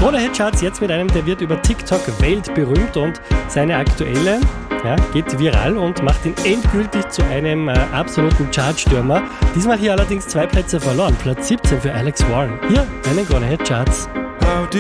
Gonna Hit Charts jetzt mit einem, der wird über TikTok weltberühmt und seine aktuelle geht viral und macht ihn endgültig zu einem absoluten Chartstürmer. Diesmal hier allerdings 2 Plätze verloren. Platz 17 für Alex Warren. Hier einen Gonna Hit Charts.